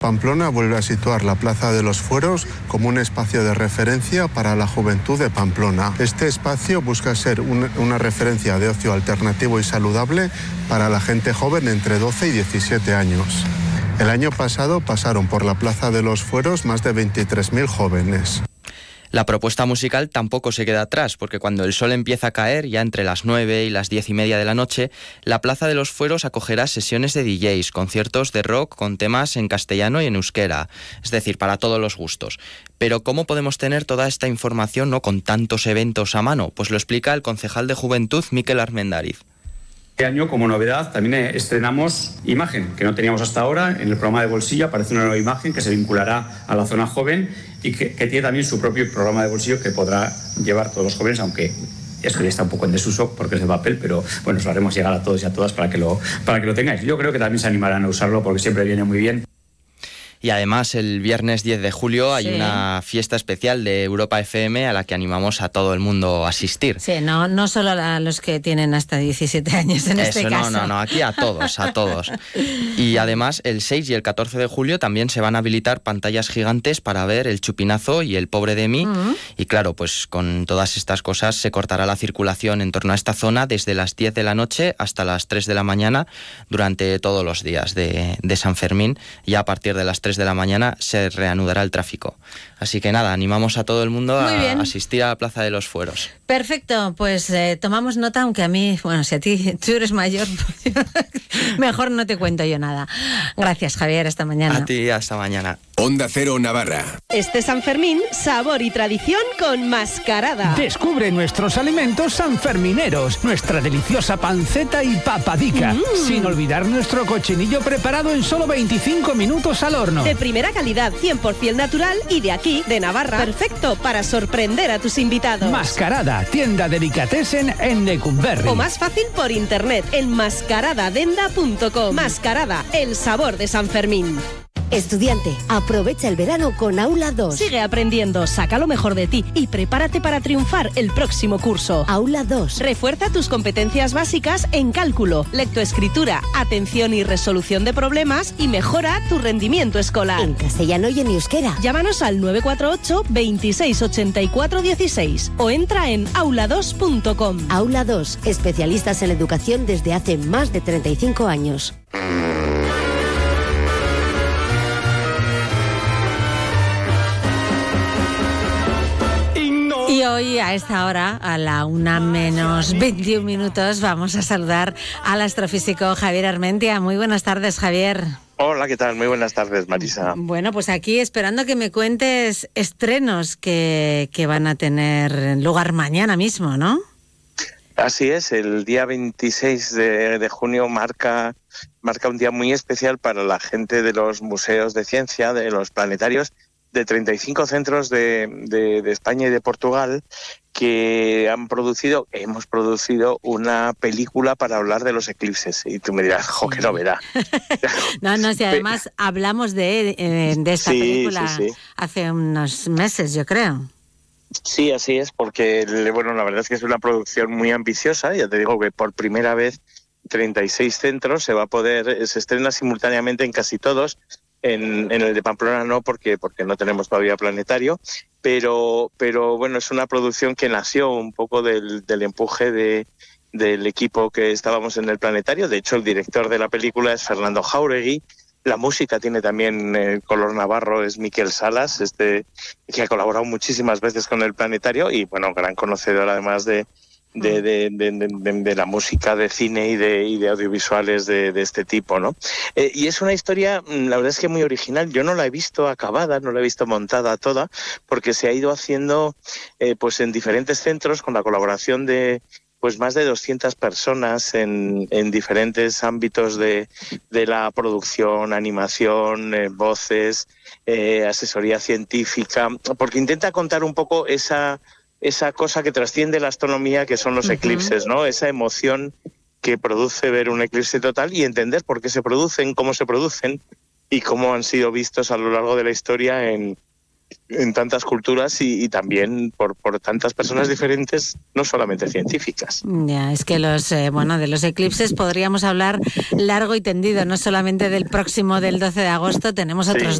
Pamplona vuelve a situar la Plaza de los Fueros como un espacio de referencia para la juventud de Pamplona. Este espacio busca ser una referencia de ocio alternativo y saludable para la gente joven entre 12 y 17 años. El año pasado pasaron por la Plaza de los Fueros más de 23.000 jóvenes. La propuesta musical tampoco se queda atrás, porque cuando el sol empieza a caer, ya entre las 9 y las 10:30 de la noche, la Plaza de los Fueros acogerá sesiones de DJs, conciertos de rock con temas en castellano y en euskera, es decir, para todos los gustos. Pero ¿cómo podemos tener toda esta información, no, con tantos eventos a mano? Pues lo explica el concejal de Juventud, Mikel Armendariz. Este año, como novedad, también estrenamos imagen, que no teníamos hasta ahora. En el programa de bolsillo aparece una nueva imagen que se vinculará a la zona joven y que tiene también su propio programa de bolsillo que podrá llevar todos los jóvenes, aunque esto ya está un poco en desuso porque es de papel, pero bueno, os lo haremos llegar a todos y a todas para que lo tengáis. Yo creo que también se animarán a usarlo porque siempre viene muy bien. Y además el viernes 10 de julio hay una fiesta especial de Europa FM a la que animamos a todo el mundo a asistir. Sí, no solo a los que tienen hasta 17 años en este caso. No, aquí a todos. Y además el 6 y el 14 de julio también se van a habilitar pantallas gigantes para ver El Chupinazo y El Pobre de mí. Y claro, pues con todas estas cosas se cortará la circulación en torno a esta zona desde las 10 de la noche hasta las 3 de la mañana durante todos los días de San Fermín. Y a partir de las 3 de la mañana se reanudará el tráfico. Así que nada, animamos a todo el mundo a asistir a la Plaza de los Fueros. Perfecto, pues tomamos nota, aunque a mí, bueno, si tú eres mayor, mejor no te cuento yo nada. Gracias, Javier, hasta mañana. A ti, hasta mañana. Onda Cero Navarra. Este San Fermín, sabor y tradición con Mascarada. Descubre nuestros alimentos sanfermineros, nuestra deliciosa panceta y papadica, sin olvidar nuestro cochinillo preparado en solo 25 minutos al horno. De primera calidad, 100% natural y de aquí, de Navarra. Perfecto para sorprender a tus invitados. Mascarada, tienda delicatessen en Lecumberri. O más fácil por internet en mascaradadenda.com. Mascarada, el sabor de San Fermín. Estudiante, aprovecha el verano con Aula 2. Sigue aprendiendo, saca lo mejor de ti y prepárate para triunfar el próximo curso. Aula 2. Refuerza tus competencias básicas en cálculo, lectoescritura, atención y resolución de problemas y mejora tu rendimiento escolar. En castellano y en euskera. Llámanos al 948 26 84 16 o entra en aula2.com. Aula 2, especialistas en la educación desde hace más de 35 años. Y hoy, a esta hora, a la 1:21, vamos a saludar al astrofísico Javier Armentia. Muy buenas tardes, Javier. Hola, ¿qué tal? Muy buenas tardes, Marisa. Bueno, pues aquí esperando que me cuentes estrenos que van a tener lugar mañana mismo, ¿no? Así es, el día 26 de junio marca un día muy especial para la gente de los museos de ciencia, de los planetarios, de 35 centros de España y de Portugal que hemos producido una película para hablar de los eclipses. Y tú me dirás, que novedad. No, si además hablamos de esta película hace unos meses, yo creo. Sí, así es, porque bueno, la verdad es que es una producción muy ambiciosa. Ya te digo que por primera vez 36 centros se estrena simultáneamente en casi todos. En el de Pamplona no, porque no tenemos todavía planetario, pero bueno, es una producción que nació un poco del empuje del equipo que estábamos en el planetario. De hecho, el director de la película es Fernando Jáuregui. La música tiene también color navarro, es Miquel Salas, que ha colaborado muchísimas veces con el planetario y bueno, gran conocedor además de la música de cine y de audiovisuales de este tipo, ¿no? Y es una historia, la verdad es que muy original. Yo no la he visto acabada, no la he visto montada toda, porque se ha ido haciendo pues en diferentes centros con la colaboración de pues más de 200 personas en diferentes ámbitos de la producción, animación, voces, asesoría científica, porque intenta contar un poco esa cosa que trasciende la astronomía, que son los eclipses, ¿no? Esa emoción que produce ver un eclipse total y entender por qué se producen, cómo se producen y cómo han sido vistos a lo largo de la historia en en tantas culturas y también por tantas personas diferentes, no solamente científicas. Ya, es que de los eclipses podríamos hablar largo y tendido, no solamente del próximo del 12 de agosto, tenemos otros